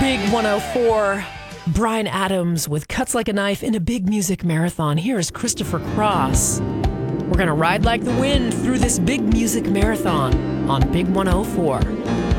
Big 104, Bryan Adams with Cuts Like a Knife in a Big Music Marathon. Here's Christopher Cross. We're going to ride like the wind through this big music marathon on Big 104.